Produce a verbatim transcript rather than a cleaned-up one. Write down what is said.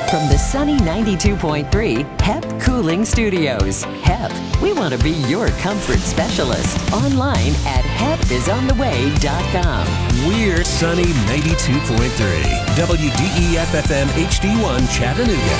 From the sunny ninety-two point three H E P Cooling Studios. H E P, we want to be your comfort specialist. Online at hep is on the way dot com. We're sunny ninety-two point three W D E F F M H D one Chattanooga.